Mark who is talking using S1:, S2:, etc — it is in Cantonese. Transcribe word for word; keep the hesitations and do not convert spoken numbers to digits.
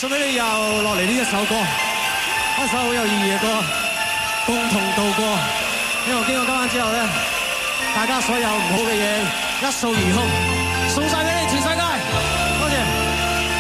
S1: 送俾你又落嚟呢一首歌，一首好有意義嘅歌，共同度過。希望經過今晚之後咧，大家所有唔好嘅嘢一掃而空，送晒俾